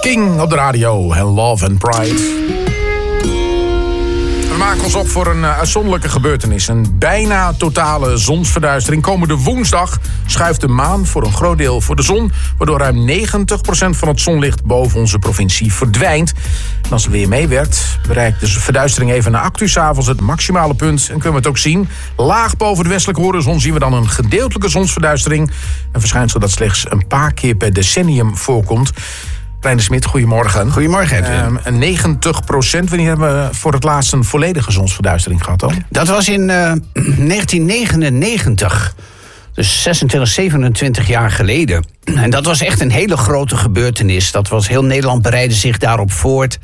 King op de radio en Love and Pride. We maken ons op voor een uitzonderlijke gebeurtenis. Een bijna totale zonsverduistering. Komende woensdag schuift de maan voor een groot deel voor de zon, waardoor ruim 90% van het zonlicht boven onze provincie verdwijnt. En als het weer meewerkt, bereikt de verduistering even na 8 uur 's avonds het maximale punt. En kunnen we het ook zien. Laag boven de westelijke horizon zien we dan een gedeeltelijke zonsverduistering. Een verschijnsel dat slechts een paar keer per decennium voorkomt. Reiner Smit, goedemorgen. Goedemorgen, Edwin. 90%. Wanneer hebben we voor het laatst een volledige zonsverduistering gehad dan? Dat was in 1999. Dus 26, 27 jaar geleden. En dat was echt een hele grote gebeurtenis. Dat was heel Nederland bereidde zich daarop voort.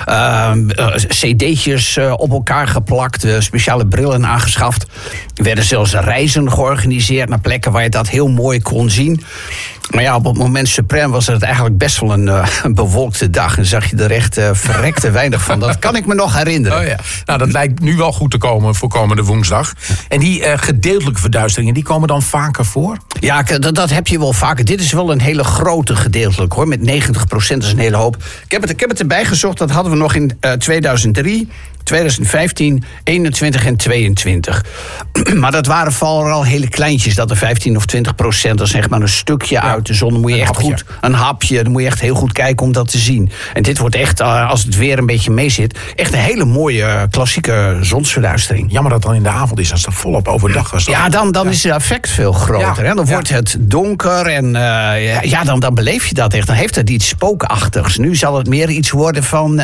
cd'tjes op elkaar geplakt. Speciale brillen aangeschaft. Er werden zelfs reizen georganiseerd naar plekken waar je dat heel mooi kon zien. Maar ja, op het moment suprem was het eigenlijk best wel een bewolkte dag. En zag je er echt verrekte weinig van. Dat kan ik me nog herinneren. Oh ja. Nou, dat lijkt nu wel goed te komen voor komende woensdag. En die gedeeltelijke verduisteringen, die komen dan vaker voor? Ja, dat heb je wel vaker. Dit is wel een hele grote gedeeltelijk, hoor. Met 90% is een hele hoop. Ik heb het erbij gezocht. Dat hadden we nog in 2003... 2015, 21 en 22. Maar dat waren vooral hele kleintjes. Dat er 15 of 20%, dat is zeg maar een stukje uit de zon. Dan moet je echt goed, een hapje, dan moet je echt heel goed kijken om dat te zien. En dit wordt echt, als het weer een beetje mee zit, echt een hele mooie klassieke zonsverduistering. Jammer dat het dan in de avond is, als het volop overdag was. Ja, dan is het effect veel groter. Ja. Hè? Dan wordt het donker en dan beleef je dat echt. Dan heeft het iets spookachtigs. Nu zal het meer iets worden van,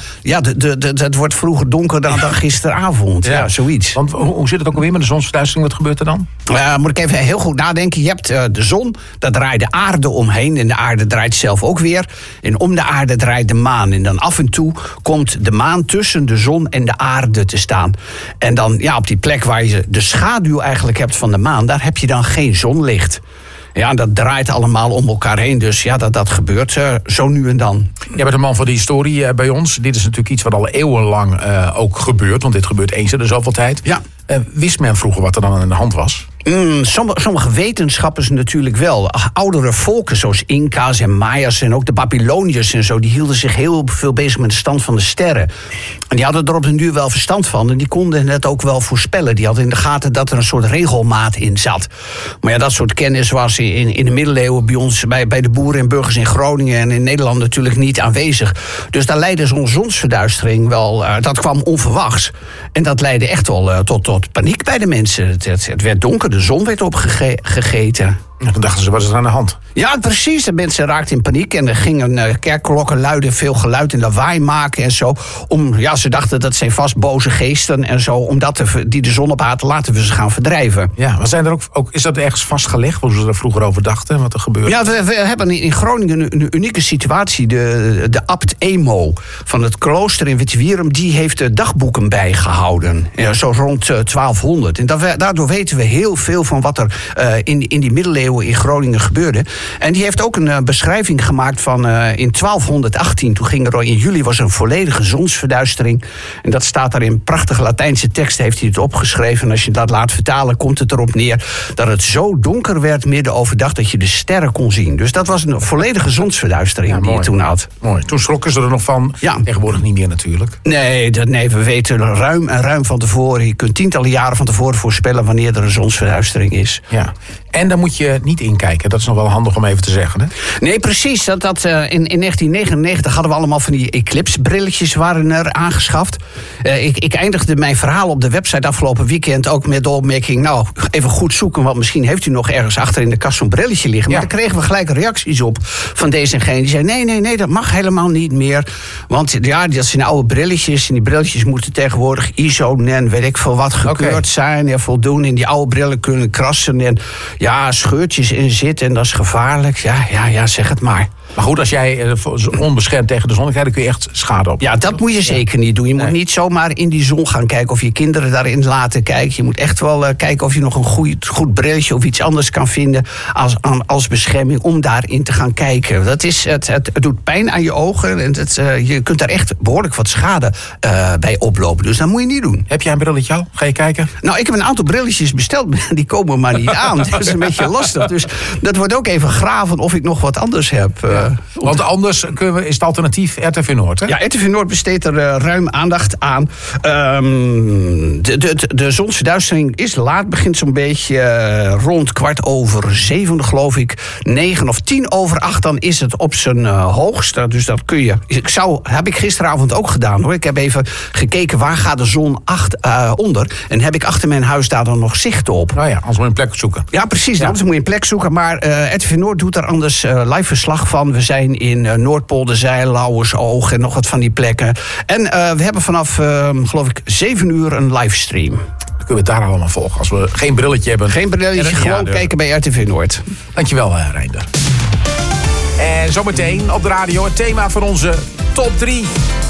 het wordt vroeger donker dan gisteravond. Ja, zoiets. Want hoe zit het ook alweer met de zonsverduistering? Wat gebeurt er dan? Moet ik even heel goed nadenken. Je hebt de zon, daar draait de aarde omheen. En de aarde draait zelf ook weer. En om de aarde draait de maan. En dan af en toe komt de maan tussen de zon en de aarde te staan. En dan op die plek waar je de schaduw eigenlijk hebt van de maan, daar heb je dan geen zonlicht. Ja, dat draait allemaal om elkaar heen. Dus ja, dat gebeurt zo nu en dan. Jij bent een man van de historie bij ons. Dit is natuurlijk iets wat al eeuwenlang ook gebeurt. Want dit gebeurt eens in de zoveel tijd. Ja. Wist men vroeger wat er dan aan de hand was? Sommige wetenschappers natuurlijk wel. Oudere volken zoals Inca's en Maya's en ook de Babyloniërs en zo, die hielden zich heel veel bezig met de stand van de sterren. En die hadden er op den duur wel verstand van. En die konden het ook wel voorspellen. Die hadden in de gaten dat er een soort regelmaat in zat. Maar ja, dat soort kennis was in de middeleeuwen bij ons, bij de boeren en burgers in Groningen en in Nederland natuurlijk niet aanwezig. Dus daar leidde zo'n zonsverduistering wel, dat kwam onverwachts. En dat leidde echt wel tot paniek bij de mensen. Het werd donker, de zon werd opgegeten. En toen dachten ze, wat is er aan de hand? Ja, precies. De mensen raakten in paniek en er gingen kerkklokken luiden, veel geluid en lawaai maken en zo. Ze dachten dat zijn vast boze geesten en zo, omdat die de zon ophaten, laten we ze gaan verdrijven. Ja, maar zijn er ook is dat ergens vastgelegd, hoe ze er vroeger over dachten, wat er gebeurde? Ja, we hebben in Groningen een unieke situatie. De abt Emo van het klooster in Wittewierum, die heeft dagboeken bijgehouden. Zo rond 1200. En daardoor weten we heel veel van wat er in die middeleeuwen in Groningen gebeurde. En die heeft ook een beschrijving gemaakt van in 1218. Toen ging er in juli was een volledige zonsverduistering. En dat staat daar in prachtige Latijnse teksten, heeft hij het opgeschreven. En als je dat laat vertalen, komt het erop neer dat het zo donker werd midden overdag dat je de sterren kon zien. Dus dat was een volledige zonsverduistering die je toen had. Mooi. Toen schrokken ze er nog van. Ja. Tegenwoordig niet meer natuurlijk. Nee, we weten ruim van tevoren. Je kunt tientallen jaren van tevoren voorspellen wanneer er een zonsverduistering is. Ja. En daar moet je niet inkijken. Dat is nog wel handig om even te zeggen, hè? Nee, precies. In 1999 hadden we allemaal van die eclipsebrilletjes waren er aangeschaft. Ik eindigde mijn verhaal op de website afgelopen weekend ook met de opmerking, nou, even goed zoeken, want misschien heeft u nog ergens achter in de kast zo'n brilletje liggen. Maar daar kregen we gelijk reacties op van deze en gene. Die zei, nee, dat mag helemaal niet meer. Want ja, dat zijn oude brilletjes en die brilletjes moeten tegenwoordig ISO en weet ik veel wat gekeurd zijn en voldoen. En die oude brillen kunnen krassen en scheurtjes in zitten en dat is gevaarlijk. Ja, zeg het maar. Maar goed, als jij onbeschermd tegen de zon kijkt, dan kun je echt schade op. Ja, dat moet je zeker niet doen. Je moet niet zomaar in die zon gaan kijken of je kinderen daarin laten kijken. Je moet echt wel kijken of je nog een goed brilletje of iets anders kan vinden als bescherming om daarin te gaan kijken. Het doet pijn aan je ogen en je kunt daar echt behoorlijk wat schade bij oplopen. Dus dat moet je niet doen. Heb jij een brilletje al? Ga je kijken? Nou, ik heb een aantal brilletjes besteld, die komen maar niet aan. Dat is een beetje lastig. Dus dat wordt ook even graven of ik nog wat anders heb. Want anders is het alternatief RTV Noord, hè? Ja, RTV Noord besteedt er ruim aandacht aan. De zonsverduistering is laat. Begint zo'n beetje rond 7:15, geloof ik. 9 of 8:10, dan is het op zijn hoogst. Dus dat kun je... Heb ik gisteravond ook gedaan, hoor. Ik heb even gekeken, waar gaat de zon onder? En heb ik achter mijn huis daar dan nog zicht op. Nou ja, als we een plek zoeken. Ja, precies. Anders moet je een plek zoeken. Maar RTV Noord doet daar anders live verslag van. We zijn in Noordpolderzeil, Lauwersoog en nog wat van die plekken. En we hebben vanaf, geloof ik, 7 uur een livestream. Dan kunnen we het daar allemaal volgen. Als we geen brilletje hebben. Geen brilletje, gewoon kijken bij RTV Noord. Dankjewel, Reinder. En zometeen op de radio het thema van onze top 3.